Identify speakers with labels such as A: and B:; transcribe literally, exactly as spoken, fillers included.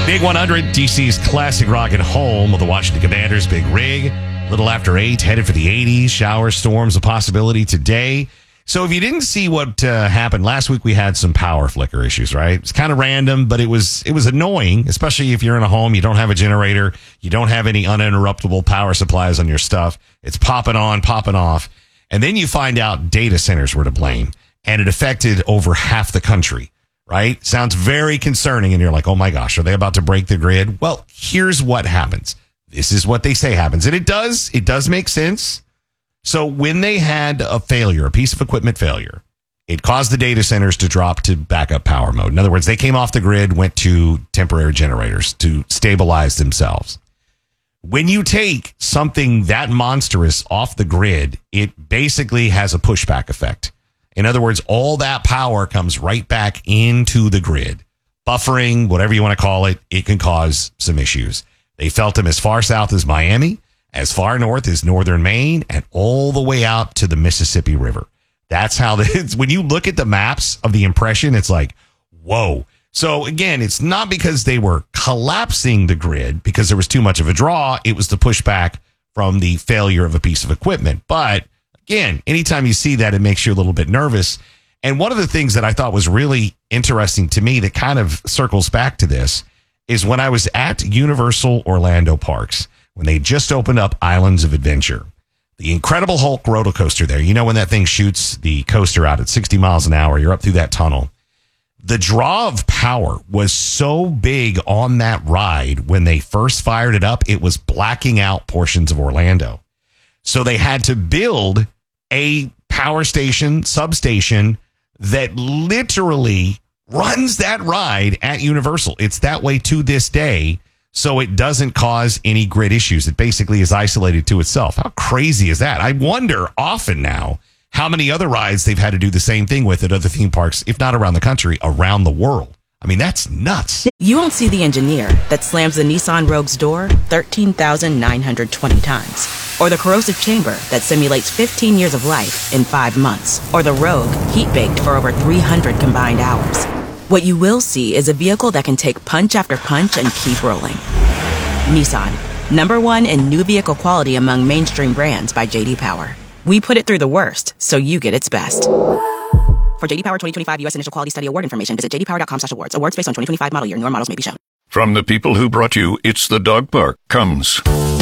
A: Big one hundred, D C's classic rock and home of the Washington Commanders. Big rig. Little after eight, headed for the eighties. Shower storms a possibility today. So if you didn't see what uh, happened last week, we had some power flicker issues, right? It's kind of random, but it was it was annoying, especially if you're in a home, you don't have a generator, you don't have any uninterruptible power supplies on your stuff. It's popping on, popping off. And then you find out data centers were to blame, and it affected over half the country, right? Sounds very concerning, and you're like, oh my gosh, are they about to break the grid? Well, here's what happens. This is what they say happens, and it does, it does make sense. So when they had a failure, a piece of equipment failure, it caused the data centers to drop to backup power mode. In other words, they came off the grid, went to temporary generators to stabilize themselves. When you take something that monstrous off the grid, it basically has a pushback effect. In other words, all that power comes right back into the grid. Buffering, whatever you want to call it, it can cause some issues. They felt them as far south as Miami, as far north as northern Maine, and all the way out to the Mississippi River. That's how the, when you look at the maps of the impression, it's like, whoa. So again, it's not because they were collapsing the grid because there was too much of a draw. It was the pushback from the failure of a piece of equipment. But again, anytime you see that, it makes you a little bit nervous. And one of the things that I thought was really interesting to me that kind of circles back to this is when I was at Universal Orlando Parks, when they just opened up Islands of Adventure, the Incredible Hulk roller coaster there. You know, when that thing shoots the coaster out at sixty miles an hour, you're up through that tunnel. The draw of power was so big on that ride when they first fired it up, it was blacking out portions of Orlando. So they had to build a power station, substation that literally runs that ride at Universal. It's that way to this day. So it doesn't cause any grid issues. It basically is isolated to itself. How crazy is that? I wonder often now how many other rides they've had to do the same thing with at other theme parks, if not around the country, around the world. I mean, that's nuts.
B: You won't see the engineer that slams the Nissan Rogue's door thirteen thousand nine hundred twenty times, or the corrosive chamber that simulates fifteen years of life in five months, or the Rogue heat-baked for over three hundred combined hours. What you will see is a vehicle that can take punch after punch and keep rolling. Nissan, number one in new vehicle quality among mainstream brands by J D Power. We put it through the worst, so you get its best. For J D Power twenty twenty-five U S Initial Quality Study Award information, visit j d power dot com slash awards. Awards based on twenty twenty-five model year. Newer models may be shown.
C: From the people who brought you It's the Dog Park comes